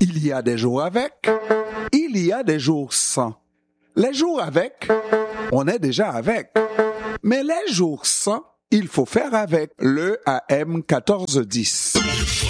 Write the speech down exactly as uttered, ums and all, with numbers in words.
Il y a des jours avec, il y a des jours sans. Les jours avec, on est déjà avec. Mais les jours sans, il faut faire avec le A M quatorze dix.